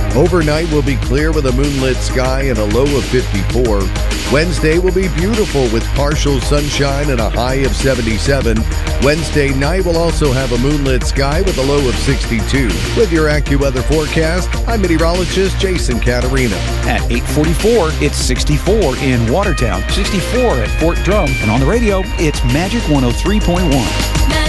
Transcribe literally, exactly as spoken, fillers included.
Overnight will be clear with a moonlit sky and a low of fifty-four. Wednesday will be beautiful with partial sunshine and a high of seventy-seven. Wednesday night will also have a moonlit sky with a low of sixty-two. With your AccuWeather forecast, I'm meteorologist Jason Caterina. At eight forty-four, it's sixty-four in Watertown, sixty-four at Fort Drum, and on the radio, it's Magic one oh three point one.